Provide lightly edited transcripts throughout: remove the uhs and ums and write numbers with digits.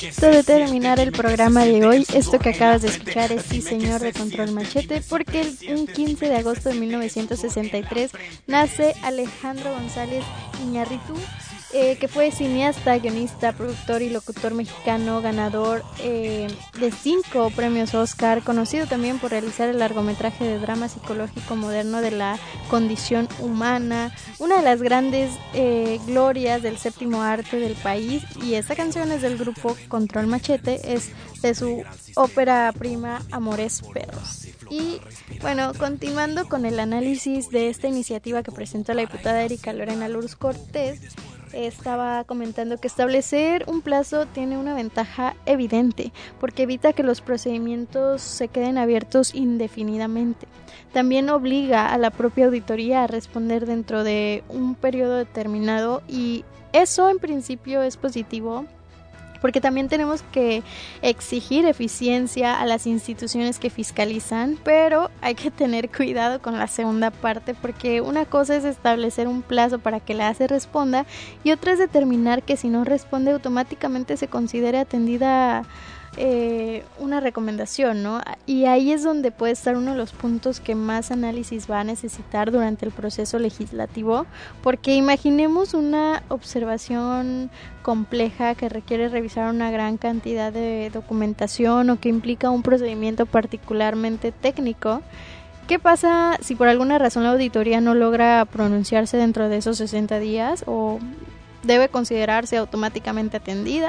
de terminar el programa de hoy, esto que acabas de escuchar es Sí Señor de Control Machete, porque un 15 de agosto de 1963 nace Alejandro González Iñárritu, que fue cineasta, guionista, productor y locutor mexicano, ganador de 5 premios Oscar, conocido también por realizar el largometraje de drama psicológico moderno de la condición humana, una de las grandes glorias del séptimo arte del país, y esta canción es del grupo Control Machete, es de su ópera prima Amores Perros. Y bueno, continuando con el análisis de esta iniciativa que presentó la diputada Erika Lorena Luz Cortés, estaba comentando que establecer un plazo tiene una ventaja evidente, porque evita que los procedimientos se queden abiertos indefinidamente. También obliga a la propia auditoría a responder dentro de un periodo determinado, y eso en principio es positivo, porque también tenemos que exigir eficiencia a las instituciones que fiscalizan, pero hay que tener cuidado con la segunda parte, porque una cosa es establecer un plazo para que la ACE responda y otra es determinar que si no responde automáticamente se considere atendida una recomendación, ¿no? Y ahí es donde puede estar uno de los puntos que más análisis va a necesitar durante el proceso legislativo, porque imaginemos una observación compleja que requiere revisar una gran cantidad de documentación o que implica un procedimiento particularmente técnico. ¿Qué pasa si por alguna razón la auditoría no logra pronunciarse dentro de esos 60 días o debe considerarse automáticamente atendida?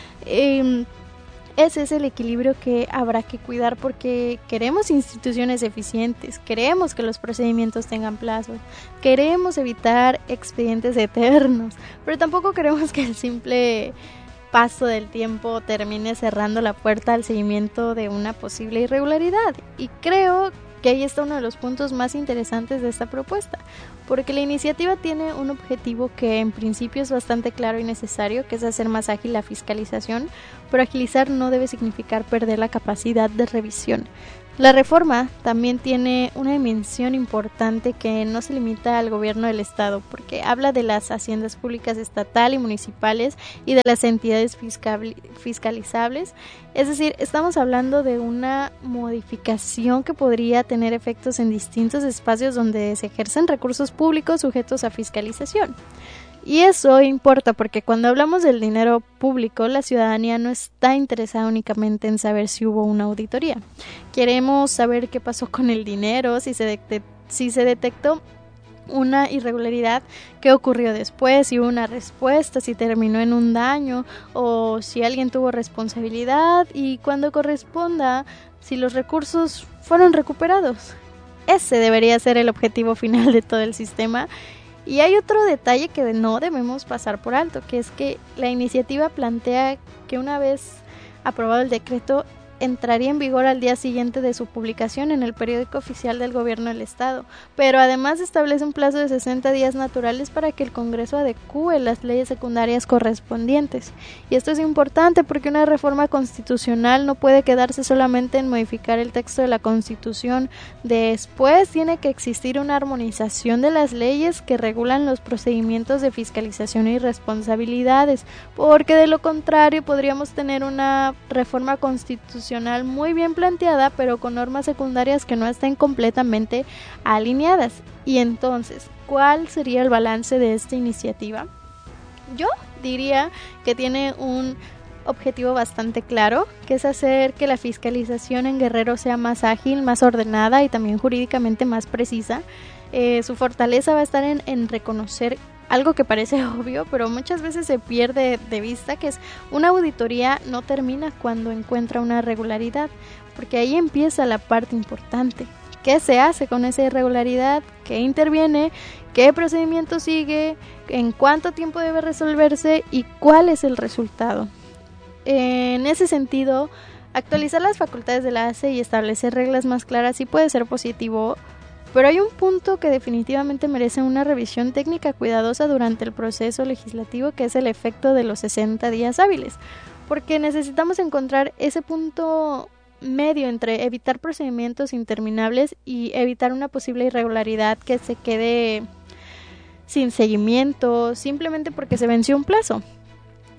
Ese es el equilibrio que habrá que cuidar, porque queremos instituciones eficientes, queremos que los procedimientos tengan plazo, queremos evitar expedientes eternos, pero tampoco queremos que el simple paso del tiempo termine cerrando la puerta al seguimiento de una posible irregularidad. Y creo que ahí está uno de los puntos más interesantes de esta propuesta, porque la iniciativa tiene un objetivo que en principio es bastante claro y necesario, que es hacer más ágil la fiscalización, pero agilizar no debe significar perder la capacidad de revisión. La reforma también tiene una dimensión importante que no se limita al gobierno del estado, porque habla de las haciendas públicas estatal y municipales y de las entidades fiscalizables. Es decir, estamos hablando de una modificación que podría tener efectos en distintos espacios donde se ejercen recursos públicos sujetos a fiscalización. Y eso importa porque cuando hablamos del dinero público, la ciudadanía no está interesada únicamente en saber si hubo una auditoría. Queremos saber qué pasó con el dinero, si se detectó una irregularidad, qué ocurrió después, si hubo una respuesta, si terminó en un daño o si alguien tuvo responsabilidad y cuando corresponda, si los recursos fueron recuperados. Ese debería ser el objetivo final de todo el sistema. Y hay otro detalle que no debemos pasar por alto, que es que la iniciativa plantea que una vez aprobado el decreto, entraría en vigor al día siguiente de su publicación en el periódico oficial del gobierno del estado, pero además establece un plazo de 60 días naturales para que el Congreso adecúe las leyes secundarias correspondientes. Y esto es importante porque una reforma constitucional no puede quedarse solamente en modificar el texto de la Constitución. Después tiene que existir una armonización de las leyes que regulan los procedimientos de fiscalización y responsabilidades, porque de lo contrario podríamos tener una reforma constitucional muy bien planteada, pero con normas secundarias que no estén completamente alineadas. Y entonces, ¿cuál sería el balance de esta iniciativa? Yo diría que tiene un objetivo bastante claro, que es hacer que la fiscalización en Guerrero sea más ágil, más ordenada y también jurídicamente más precisa. Su fortaleza va a estar en reconocer algo que parece obvio, pero muchas veces se pierde de vista, que es una auditoría no termina cuando encuentra una irregularidad, porque ahí empieza la parte importante. ¿Qué se hace con esa irregularidad? ¿Qué interviene? ¿Qué procedimiento sigue? ¿En cuánto tiempo debe resolverse? ¿Y cuál es el resultado? En ese sentido, actualizar las facultades de la ACE y establecer reglas más claras sí puede ser positivo, pero hay un punto que definitivamente merece una revisión técnica cuidadosa durante el proceso legislativo, que es el efecto de los 60 días hábiles, porque necesitamos encontrar ese punto medio entre evitar procedimientos interminables y evitar una posible irregularidad que se quede sin seguimiento simplemente porque se venció un plazo.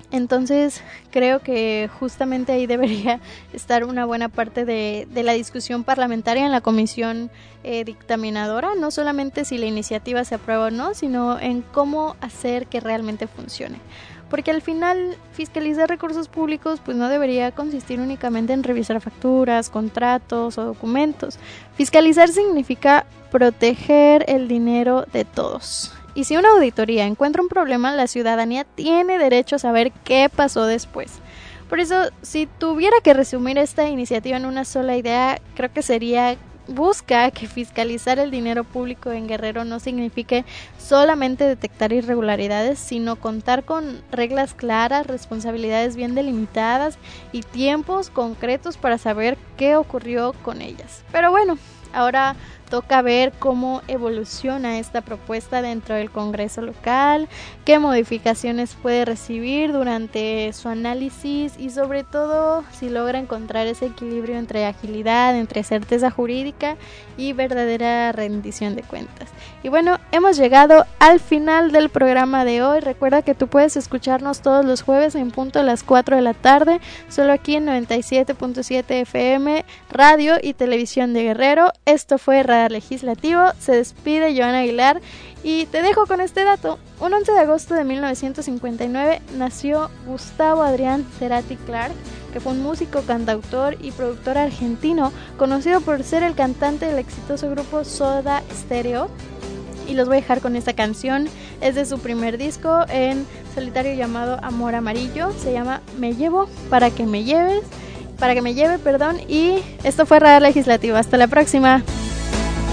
Entonces creo que justamente ahí debería estar una buena parte de la discusión parlamentaria en la comisión dictaminadora, no solamente si la iniciativa se aprueba o no, sino en cómo hacer que realmente funcione. Porque al final fiscalizar recursos públicos pues no debería consistir únicamente en revisar facturas, contratos o documentos. Fiscalizar significa proteger el dinero de todos. Y si una auditoría encuentra un problema, la ciudadanía tiene derecho a saber qué pasó después. Por eso, si tuviera que resumir esta iniciativa en una sola idea, creo que sería: busca que fiscalizar el dinero público en Guerrero no signifique solamente detectar irregularidades, sino contar con reglas claras, responsabilidades bien delimitadas y tiempos concretos para saber qué ocurrió con ellas. Pero bueno, ahora toca ver cómo evoluciona esta propuesta dentro del Congreso local, qué modificaciones puede recibir durante su análisis y sobre todo si logra encontrar ese equilibrio entre agilidad, entre certeza jurídica y verdadera rendición de cuentas. Y bueno, hemos llegado al final del programa de hoy. Recuerda que tú puedes escucharnos todos los jueves en punto a las 4 de la tarde, solo aquí en 97.7 FM, radio y televisión de Guerrero. Esto fue Radar Legislativo. Se despide Joana Aguilar y te dejo con este dato. Un 11 de agosto de 1959 nació Gustavo Adrián Cerati Clark, que fue un músico, cantautor y productor argentino, conocido por ser el cantante del exitoso grupo Soda Stereo. Y los voy a dejar con esta canción. Es de su primer disco en solitario llamado Amor Amarillo. Se llama Me Llevo para que me lleve, y esto fue Radar Legislativo. Hasta la próxima.